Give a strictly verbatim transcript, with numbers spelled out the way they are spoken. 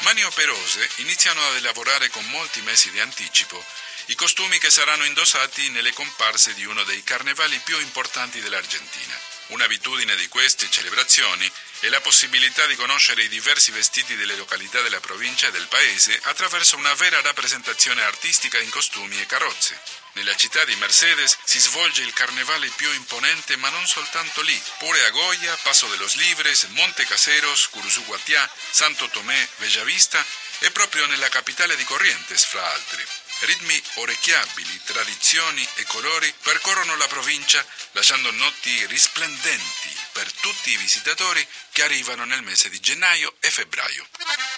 mani operose iniziano a elaborare con molti mesi di anticipo i costumi che saranno indossati nelle comparse di uno dei carnevali più importanti dell'Argentina. Un'abitudine di queste celebrazioni è la possibilità di conoscere i diversi vestiti delle località della provincia e del paese attraverso una vera rappresentazione artistica in costumi e carrozze. Nella città di Mercedes si svolge il carnevale più imponente, ma non soltanto lì. Pure a Goya, Paso de los Libres, Monte Caseros, Curuzú Guatiá, Santo Tomé, Bellavista e proprio nella capitale di Corrientes, fra altri. Ritmi orecchiabili, tradizioni e colori percorrono la provincia lasciando notti risplendenti per tutti i visitatori che arrivano nel mese di gennaio e febbraio.